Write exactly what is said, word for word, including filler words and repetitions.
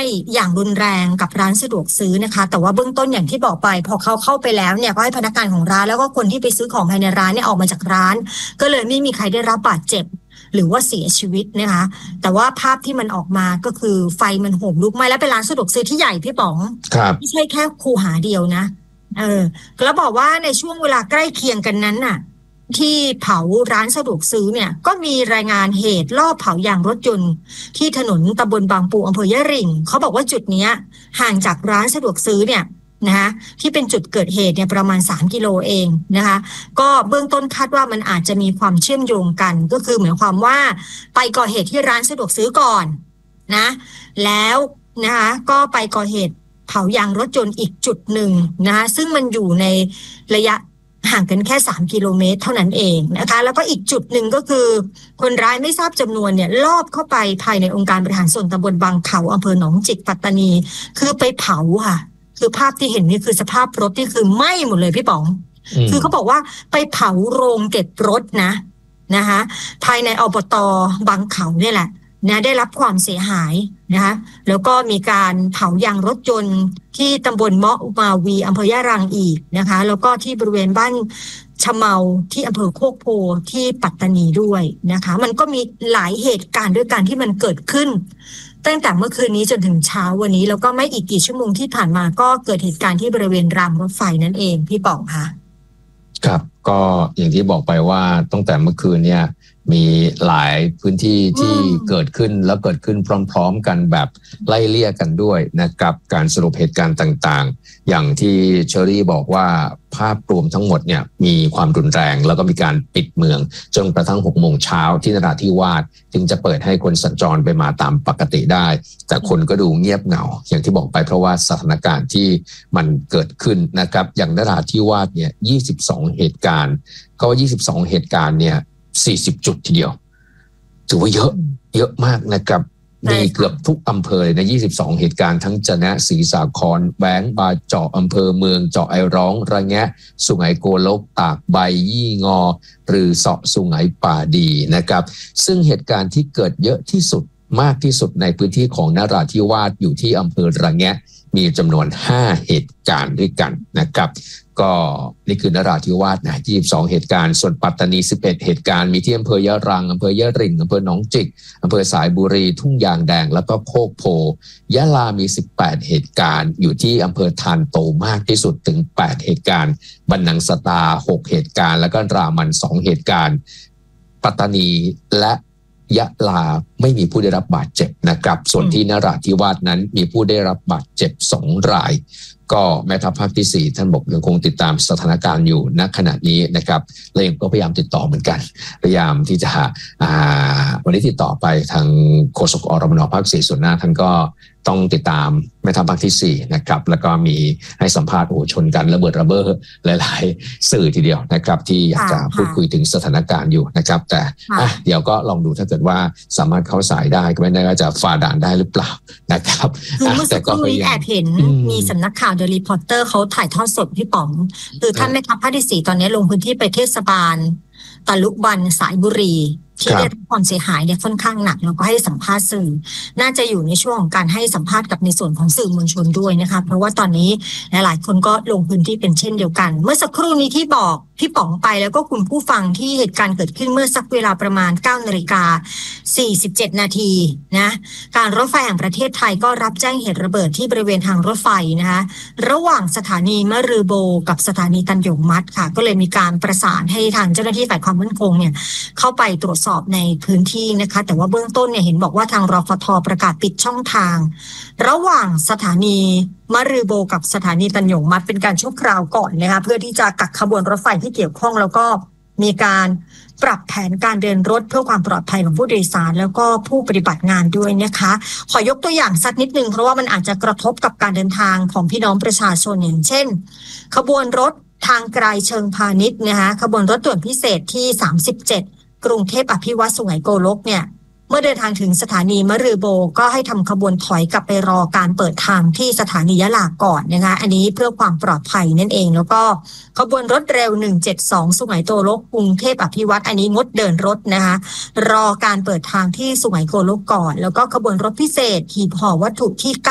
อย่างรุนแรงกับร้านสะดวกซื้อนะคะแต่ว่าเบื้องต้นอย่างที่บอกไปพอเขาเข้าไปแล้วเนี่ยก็ให้พนักงานของร้านแล้วก็คนที่ไปซื้อของภายในร้านเนี่ยออกมาจากร้านก็เลยไม่มีใครได้รับบาดเจ็บหรือว่าเสียชีวิตนะคะแต่ว่าภาพที่มันออกมาก็คือไฟมันโหมลุกไหม้และเป็นร้านสะดวกซื้อที่ใหญ่พี่ป๋องไม่ใช่แค่คูหาเดียวนะเออแล้วบอกว่าในช่วงเวลาใกล้เคียงกันนั้นน่ะที่เผาร้านสะดวกซื้อเนี่ยก็มีรายงานเหตุลอบเผายางรถยนต์ที่ถนนตำบลบางปูอำเภอยะริงเขาบอกว่าจุดนี้ห่างจากร้านสะดวกซื้อเนี่ยนะคะที่เป็นจุดเกิดเหตุเนี่ยประมาณสามกิโลเองนะคะก็เบื้องต้นคาดว่ามันอาจจะมีความเชื่อมโยงกันก็คือหมายความว่าไปก่อเหตุที่ร้านสะดวกซื้อก่อนนะแล้วนะคะก็ไปก่อเหตุเผายางรถยนต์อีกจุดหนึ่งนะคะซึ่งมันอยู่ในระยะห่างกันแค่สามกิโลเมตรเท่านั้นเองนะคะแล้วก็อีกจุดหนึ่งก็คือคนร้ายไม่ทราบจำนวนเนี่ยลอบเข้าไปภายในองค์การบริหารส่วนตำบลบางเขาอำเภอหนองจิกปัตตานีคือไปเผาค่ะคือภาพที่เห็นนี่คือสภาพรถที่คือไหม้หมดเลยพี่ป๋องคือเขาบอกว่าไปเผาโรงเก็บรถนะนะคะภายในอบต.บางเขาเนี่ยแหละนะได้รับความเสียหายนะคะแล้วก็มีการเผายางรถยนต์ที่ตำบลเมาะมาวีอำเภอยะรังอีกนะคะแล้วก็ที่บริเวณบ้านชะเมาที่อำเภอโคกโพที่ปัตตานีด้วยนะคะมันก็มีหลายเหตุการณ์ด้วยกันที่มันเกิดขึ้นตั้งแต่เมื่อคืนนี้จนถึงเช้าวันนี้แล้วก็ไม่อีกกี่ชั่วโมงที่ผ่านมาก็เกิดเหตุการณ์ที่บริเวณรางรถไฟนั่นเองพี่ป๋องค่ะครับก็อย่างที่บอกไปว่าตั้งแต่เมื่อคืนเนี่ยมีหลายพื้นที่ที่เกิดขึ้นแล้วเกิดขึ้นพร้อมๆกันแบบไล่เลี่ยกันด้วยนะครับการสรุปเหตุการณ์ต่างๆอย่างที่เชอรี่บอกว่าภาพรวมทั้งหมดเนี่ยมีความรุนแรงแล้วก็มีการปิดเมืองจนกระทั่งหกโมงเช้าที่นราธิวาสจึงจะเปิดให้คนสัญจรไปมาตามปกติได้แต่คนก็ดูเงียบเหงาอย่างที่บอกไปเพราะว่าสถานการณ์ที่มันเกิดขึ้นนะครับอย่างนราธิวาสเนี่ยยี่สิบสองเหตุการณ์ก็ยี่สิบสองเหตุการณ์เนี่ยสี่สิบจุดทีเดียวถือว่าเยอะเยอะมากนะครับมีเกือบทุกอำเภอเลยนะยี่สิบสองเหตุการณ์ทั้งจะนะศรีสาครแว้งบาเจาะอำเภอเมืองเจาะไอร้องระแงะสุไหงโกลกตากใบยี่งอหรือเสาะสุไหงป่าดีนะครับซึ่งเหตุการณ์ที่เกิดเยอะที่สุดมากที่สุดในพื้นที่ของนราธิวาสอยู่ที่อำเภอระแงะมีจำนวนห้าเหตุการณ์ด้วยกันนะครับก็นี่คือนราธิวาสนะยี่สิบสองเหตุการณ์ส่วนปัตตานีสิบเอ็ดเหตุการณ์มีที่อำเภอยะรังอำเภอยะริงอำเภอหนองจิกอำเภอสายบุรีทุ่งยางแดงแล้วก็โคกโพยะลามีสิบแปดเหตุการณ์อยู่ที่อำเภอทานโตมากที่สุดถึงแปดเหตุการณ์บันนังสตาหกเหตุการณ์แล้วก็รามันสองเหตุการณ์ปัตตานีและยะลาไม่มีผู้ได้รับบาดเจ็บนะครับส่วนที่นราธิวาสนั้นมีผู้ได้รับบาดเจ็บสองรายก็แม่ทัพภาคที่สี่ท่านบอกยังคงติดตามสถานการณ์อยู่ณขณะนี้นะครับและยังก็พยายามติดต่อเหมือนกันพยายามที่จะอ่าวันนี้ติดต่อไปทางโฆษกอรมนภาคสี่ส่วนหน้าท่านก็ต้องติดตามแม่ทัพภาคที่สี่นะครับแล้วก็มีให้สัมภาษณ์โอ้ชนกันระเบิดระเบ้อหลายๆสื่อทีเดียวนะครับที่อยากจะพูดคุยถึงสถานการณ์อยู่นะครับแต่อ่ะเดี๋ยวก็ลองดูถ้าเกิดว่าสามารถเข้าสายได้ก็ไม่แน่ว่าจะฝ่าด่านได้หรือเปล่านะครับคือเมื่อสักครู่นี้แอบเห็นมีสำนักข่าวเดอะรีพอร์เตอร์เขาถ่ายทอดสดพี่ป๋องคือท่านแม่ทัพภาคที่สี่ตอนนี้ลงพื้นที่ไปเทศบาลตะลุบันสายบุรีที่ได้รับความเสียหายเนี่ยค่อนข้างหนักแล้วก็ให้สัมภาษณ์สื่อน่าจะอยู่ในช่วงของการให้สัมภาษณ์กับในส่วนของสื่อมวลชนด้วยนะคะเพราะว่าตอนนี้หลายๆคนก็ลงพื้นที่เป็นเช่นเดียวกันเมื่อสักครู่นี้ที่บอกพี่ป๋องไปแล้วก็คุณผู้ฟังที่เหตุการณ์เกิดขึ้นเมื่อสักเวลาประมาณ เก้านาฬิกาสี่สิบเจ็ดนาทีนะการรถไฟแห่งประเทศไทยก็รับแจ้งเหตุระเบิดที่บริเวณทางรถไฟนะคะระหว่างสถานีมะรือโบกับสถานีตันหยงมัดค่ะก็เลยมีการประสานให้ทางเจ้าหน้าที่ฝ่ายความมั่นคงเนี่ยเข้าไปตรวจสอบในพื้นที่นะคะแต่ว่าเบื้องต้นเนี่ยเห็นบอกว่าทางรฟท.ประกาศปิดช่องทางระหว่างสถานีมะรือโบกับสถานีตันหยงมัดเป็นการชั่วคราวก่อนนะคะเพื่อที่จะกักขบวนรถไฟที่เกี่ยวข้องแล้วก็มีการปรับแผนการเดินรถเพื่อความปลอดภัยของผู้โดยสารแล้วก็ผู้ปฏิบัติงานด้วยนะคะขอยกตัวอย่างสักนิดนึงเพราะว่ามันอาจจะกระทบกับการเดินทางของพี่น้องประชาชนอย่างเช่นขบวนรถทางไกลเชิงพาณิชย์นะคะขบวนรถด่วนพิเศษที่สามสิบเจ็ดกรุงเทพอภิวัตสุไหงโกลกเนี่ยเมื่อเดินทางถึงสถานีมะรือโบก็ให้ทำขบวนถอยกลับไปรอการเปิดทางที่สถานียะลาก่อนนะคะอันนี้เพื่อความปลอดภัยนั่นเองแล้วก็ขบวนรถเร็วหนึ่งเจ็ดสองสุไหงโกลกกรุงเทพอภิวัตอันนี้งดเดินรถนะคะรอการเปิดทางที่สุไหงโกลกก่อนแล้วก็ขบวนรถพิเศษหีบห่อวัตถุที่